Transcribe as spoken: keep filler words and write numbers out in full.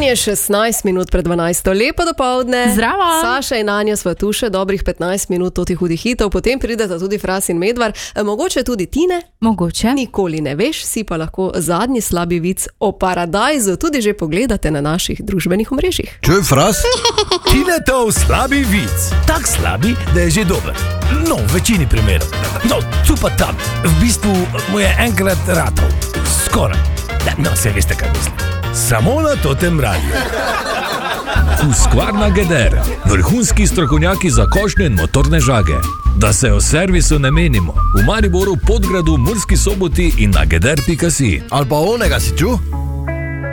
je šestnajst minut pred dvanajsto. Lepo dopoldne. Zdravo. Saša in Anja sva tu še dobrih petnajst minut toti hudih hitov, potem prideta tudi Fras in Medvar, mogoče tudi Tine. Mogoče. Nikoli ne veš, si pa lahko zadnji slabi vic o Paradajzu tudi že pogledate na naših družbenih omrežjih. Čuj, Fras, Tinetov slabi vic. Tak slabi, da je že dober. No, v večini primerov. No, tu pa tam. V bistvu mu je enkrat ratov. Skoraj. No, se veste, kaj mislim. Samo na totem radiju. Husqvarna Geder, vrhunski strokovnjaki za košnje in motorne žage. Da se o servisu ne menimo. V Mariboru, Podgradu, Murski Soboti in na geder pika si. Ali pa onega si čuv?